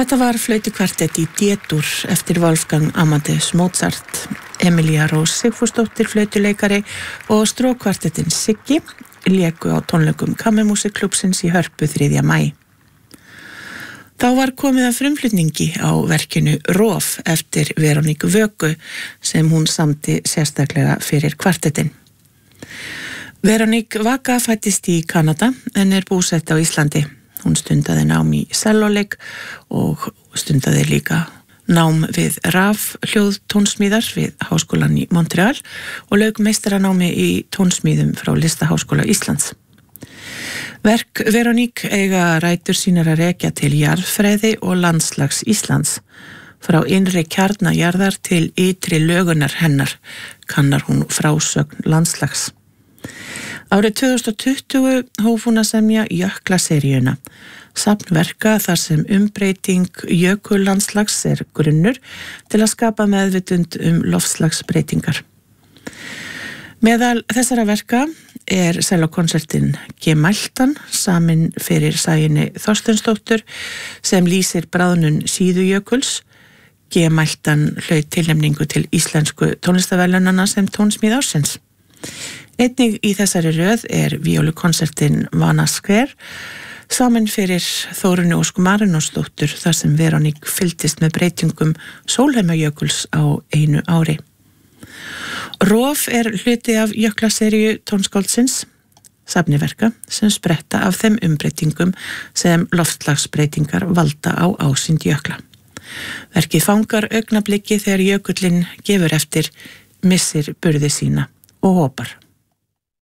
Þetta var flautukvartett í D-dur eftir Wolfgang Amadeus Mozart. Emilia Rós Sigfúsdóttir flautuleikari og strókkvartettin Siggi léku á tónleikum Kammermusikklúbbsins í Hörpu 3. maí. Þá var komið að frumflutningi á verkinu Rof eftir Veroníku Vöku sem hún samdi sérstaklega fyrir kvartettin. Veroník Vaka fæddist í Kanada en búsett á Íslandi. Hún stundaði nám í sellóleik og stundaði líka nám við rafhljóðtónsmíðar við Háskólann í Montreal og lauk meistaranámi í tónsmíðum frá Listaháskóla Íslands. Verk Veroník eiga rætur sínar að rekja til jarðfræði og landslags Íslands. Frá innri kjarna jarðar til ytri lögunar hennar kannar hún frásögn landslags. Árið 2020 hóf hún að semja Jöklaseríuna, safnverka þar sem umbreyting jökullandslags grunnur til að skapa meðvitund loftslagsbreytingar. Meðal þessara verka sellókonsertinn Gemæltan, samin fyrir Sæunni Þorsteinsdóttur sem lýsir bráðnun síðujökuls. Gemæltan hlaut tilnefningu til íslensku tónlistarverðlaunanna sem tónsmíð ársins. Einnig í þessari röð víólukonsertinn Vanasker, samin fyrir Þórunni Ósk Marinósdóttur þar sem Veroník fylgdist með breytingum Sólheimajökuls á einu ári. Rof hluti af Jöklaseríu tónskáldsins, safni verka sem spretta af þeim umbreytingum sem loftslagsbreytingar valda á ásýnd jökla. Verkið fangar augnablikki þegar jökullinn gefur eftir, missir burði sína og hopar.